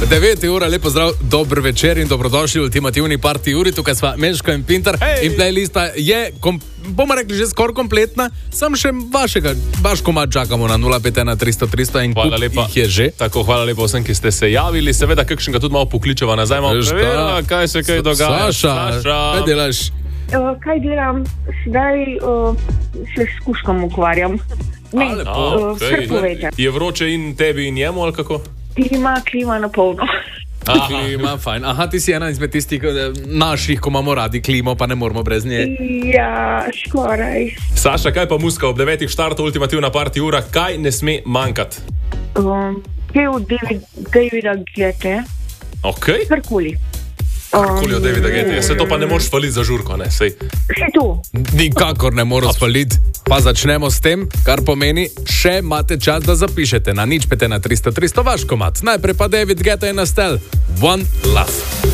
9 ura, lepo zdrav, dober večer in dobrodošli v ultimativni party uri. Tukaj sva Meško in Pintar. In playlista je, bomo rekli, že skoraj kompletna. Sam še vaš komad čakamo na 051 300 300 in hvala lepa. Jih je že. Tako, hvala lepa vsem, ki ste se javili. Seveda, kakšnega tudi malo pokličeva nazaj. Kaj se kaj dogaja? Saša, kaj delaš? Kaj delam? Sedaj se s kužkom ukvarjam. Kar povejte. Je vroče in tebi in njemu, ali kako? Klima na polno. Klima, fajn. Aha, ti si ena izmed tistih naših, ko imamo radi klimo, pa ne moramo brez nje. Ja, skoraj. Saša, kaj pa muska? Ob 9 štartu ultimativna party ura. Kaj ne sme manjkati? Pev Davida Guette. Ok. Karkoli. Karkoli od Davida Guette. Se to pa ne moreš spaliti za žurko, ne? Sej. Še to. Nikakor ne moramo spaliti. Pa začnemo s tem, kar pomeni, še imate čas, da zapišete na 051 300 300 vaš komad. Najprej pa David Guetta in Estelle. One Love.